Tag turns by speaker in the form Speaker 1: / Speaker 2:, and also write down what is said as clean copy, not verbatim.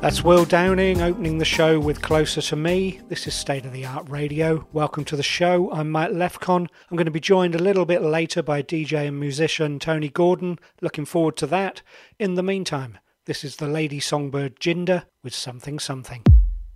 Speaker 1: That's Will Downing opening the show with Closer to Me. This is State of the Art Radio. Welcome to the show. I'm Mike Lefcon. I'm going to be joined a little bit later by DJ and musician Tony Gordon. Looking forward to that. In the meantime, this is the Lady Songbird Jinder with Something Something.